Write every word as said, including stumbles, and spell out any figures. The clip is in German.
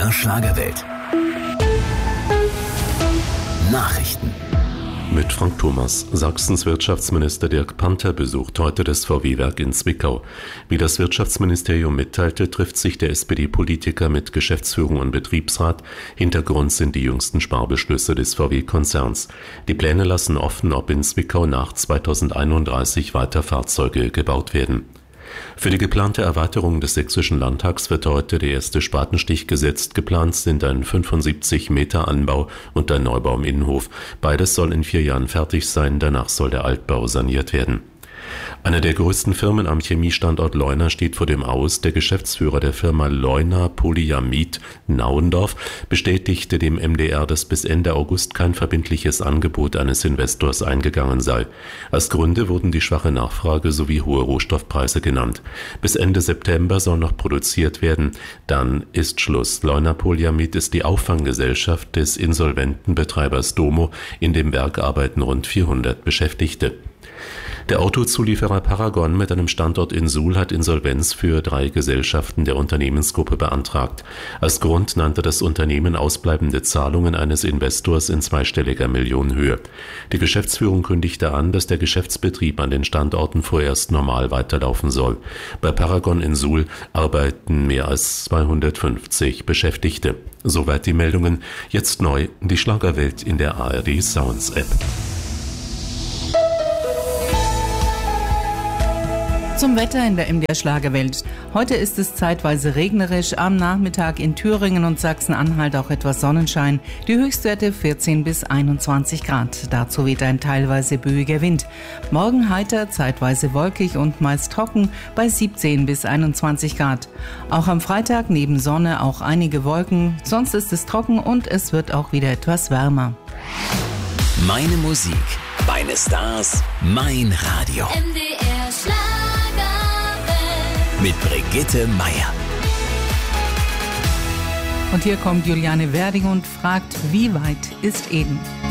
der Schlagerwelt. Nachrichten. Mit Frank Thomas. Sachsens Wirtschaftsminister Dirk Panther besucht heute das V W-Werk in Zwickau. Wie das Wirtschaftsministerium mitteilte, trifft sich der S P D-Politiker mit Geschäftsführung und Betriebsrat. Hintergrund sind die jüngsten Sparbeschlüsse des V W-Konzerns. Die Pläne lassen offen, ob in Zwickau nach zweitausendeinunddreißig weiter Fahrzeuge gebaut werden. Für die geplante Erweiterung des Sächsischen Landtags wird heute der erste Spatenstich gesetzt. Geplant sind ein fünfundsiebzig Meter Anbau und ein Neubau im Innenhof. Beides soll in vier Jahren fertig sein, danach soll der Altbau saniert werden. Eine der größten Firmen am Chemiestandort Leuna steht vor dem Aus. Der Geschäftsführer der Firma Leuna Polyamid Nauendorf bestätigte dem M D R, dass bis Ende August kein verbindliches Angebot eines Investors eingegangen sei. Als Gründe wurden die schwache Nachfrage sowie hohe Rohstoffpreise genannt. Bis Ende September soll noch produziert werden. Dann ist Schluss. Leuna Polyamid ist die Auffanggesellschaft des insolventen Betreibers Domo. In dem Werk arbeiten rund vierhundert Beschäftigte. Der Autozulieferer Paragon mit einem Standort in Suhl hat Insolvenz für drei Gesellschaften der Unternehmensgruppe beantragt. Als Grund nannte das Unternehmen ausbleibende Zahlungen eines Investors in zweistelliger Millionenhöhe. Die Geschäftsführung kündigte an, dass der Geschäftsbetrieb an den Standorten vorerst normal weiterlaufen soll. Bei Paragon in Suhl arbeiten mehr als zweihundertfünfzig Beschäftigte. Soweit die Meldungen. Jetzt neu die Schlagerwelt in der A R D Sounds App. Zum Wetter in der M D R Schlagerwelt. Heute ist es zeitweise regnerisch, am Nachmittag in Thüringen und Sachsen-Anhalt auch etwas Sonnenschein. Die Höchstwerte vierzehn bis einundzwanzig Grad. Dazu weht ein teilweise böiger Wind. Morgen heiter, zeitweise wolkig und meist trocken bei siebzehn bis einundzwanzig Grad. Auch am Freitag neben Sonne auch einige Wolken. Sonst ist es trocken und es wird auch wieder etwas wärmer. Meine Musik, meine Stars, mein Radio. M D R Schlagerwelt. Mit Brigitte Meier. Und hier kommt Juliane Werding und fragt, wie weit ist Eden?